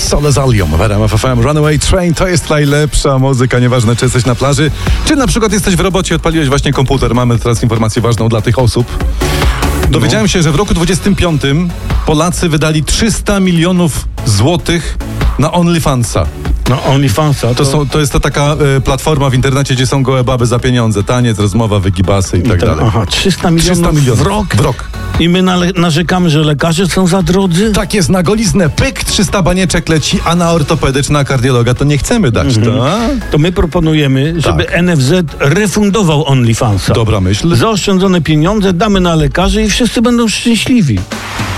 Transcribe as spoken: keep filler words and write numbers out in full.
Sole z Alium w R M F F M. Runaway Train to jest najlepsza muzyka, nieważne czy jesteś na plaży, czy na przykład jesteś w robocie, odpaliłeś właśnie komputer. Mamy teraz informację ważną dla tych osób. Dowiedziałem się, że w roku dwudziestym piątym Polacy wydali trzysta milionów złotych na OnlyFansa. No OnlyFansa to... To, są, to jest to taka y, platforma w internecie, gdzie są gołe baby za pieniądze. Taniec, rozmowa, wygibasy i, I tak, tak dalej. Aha, trzysta milionów, trzysta milionów w rok? W rok. I my nale- narzekamy, że lekarze są za drodzy? Tak jest, na goliznę pyk, trzysta banieczek leci, a na ortopedę czy na kardiologa to nie chcemy dać. Mhm. To, to my proponujemy, żeby Tak. N F Z refundował OnlyFansa. Dobra myśl. Zaoszczędzone pieniądze damy na lekarzy i wszyscy będą szczęśliwi.